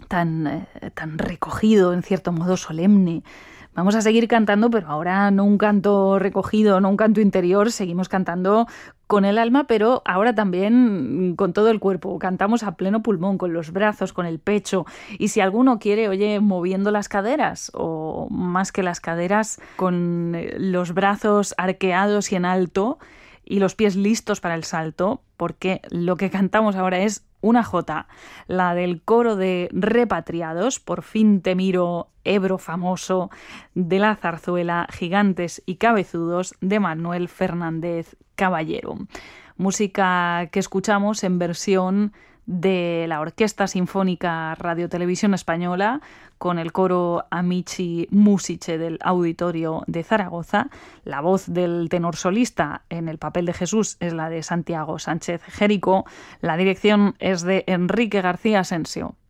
tan recogido, en cierto modo solemne. Vamos a seguir cantando, pero ahora no un canto recogido, no un canto interior, seguimos cantando con el alma, pero ahora también con todo el cuerpo. Cantamos a pleno pulmón, con los brazos, con el pecho. Y si alguno quiere, oye, moviendo las caderas, o más que las caderas, con los brazos arqueados y en alto, y los pies listos para el salto, porque lo que cantamos ahora es una jota, la del coro de Repatriados, Por fin te miro, Ebro famoso, de la zarzuela Gigantes y Cabezudos, de Manuel Fernández Caballero. Música que escuchamos en versión de la Orquesta Sinfónica Radio Televisión Española, con el coro Amici Musiche del Auditorio de Zaragoza. La voz del tenor solista en el papel de Jesús es la de Santiago Sánchez Jerico. La dirección es de Enrique García Asensio.